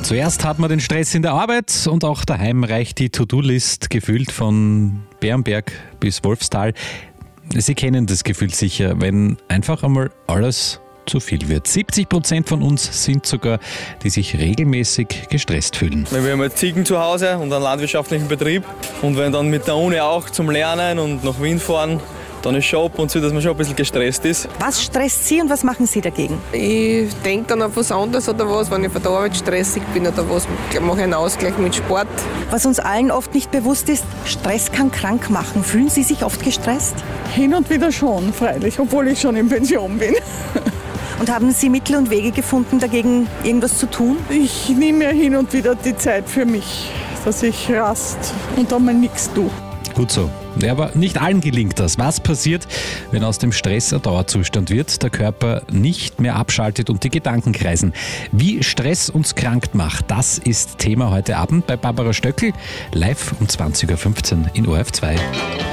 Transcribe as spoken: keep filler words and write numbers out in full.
Zuerst hat man den Stress in der Arbeit und auch daheim reicht die To-Do-List gefühlt von Bärenberg bis Wolfstal. Sie kennen das Gefühl sicher, wenn einfach einmal alles zu viel wird. siebzig Prozent von uns sind sogar, die sich regelmäßig gestresst fühlen. Wir haben jetzt Ziegen zu Hause und einen landwirtschaftlichen Betrieb. Und wenn dann mit der Uni auch zum Lernen und nach Wien fahren, dann ist schon ab und zu, dass man schon ein bisschen gestresst ist. Was stresst Sie und was machen Sie dagegen? Ich denke dann auf was anderes oder was, wenn ich von der Arbeit stressig bin oder was, mache ich einen Ausgleich mit Sport. Was uns allen oft nicht bewusst ist, Stress kann krank machen. Fühlen Sie sich oft gestresst? Hin und wieder schon, freilich, obwohl ich schon in Pension bin. Und haben Sie Mittel und Wege gefunden, dagegen irgendwas zu tun? Ich nehme mir hin und wieder die Zeit für mich, dass ich rast und dann mal nichts tue. Gut so. Ja, aber nicht allen gelingt das. Was passiert, wenn aus dem Stress ein Dauerzustand wird, der Körper nicht mehr abschaltet und die Gedanken kreisen? Wie Stress uns krank macht, das ist Thema heute Abend bei Barbara Stöckl, live um zwanzig Uhr fünfzehn in O R F zwei.